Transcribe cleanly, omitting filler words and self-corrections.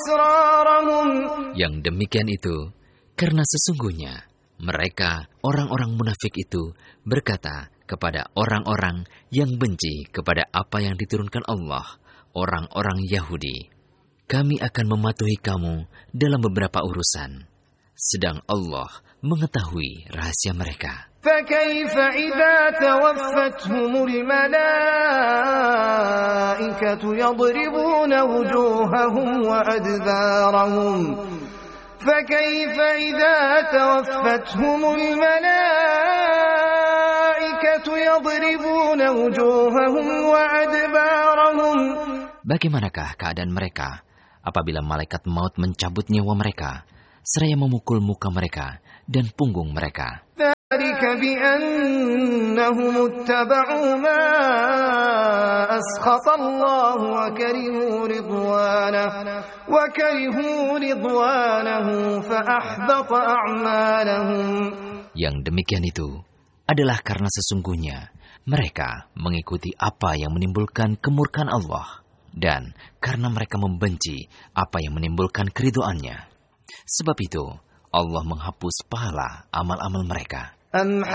إسرارهم. Yang demikian itu karena sesungguhnya mereka, orang-orang munafik itu, berkata kepada orang-orang yang benci kepada apa yang diturunkan Allah, orang-orang Yahudi, kami akan mematuhi kamu dalam beberapa urusan, sedang Allah mengetahui rahasia mereka. فكيف إذا توفتهم الملائكة يضربون وجوههم وأدبارهم فكيف إذا توفتهم الملائكة يضربون وجوههم وأدبارهم. Bagaimanakah keadaan mereka apabila malaikat maut mencabut nyawa mereka, seraya memukul muka mereka dan punggung mereka? ذلك بأنهم اتبعوا ما أسخط الله وكرهوا رضوانه فأحبط أعمالهم. Yang demikian itu adalah karena sesungguhnya mereka mengikuti apa yang menimbulkan kemurkaan Allah dan karena mereka membenci apa yang menimbulkan keridhoannya. Sebab itu Allah menghapus pahala amal-amal mereka.